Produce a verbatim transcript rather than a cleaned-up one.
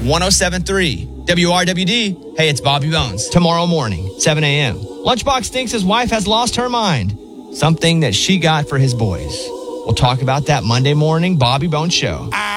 one oh seven point three. W R W D, hey, it's Bobby Bones. Tomorrow morning, seven a.m. Lunchbox thinks his wife has lost her mind. Something that she got for his boys. We'll talk about that Monday morning Bobby Bones Show.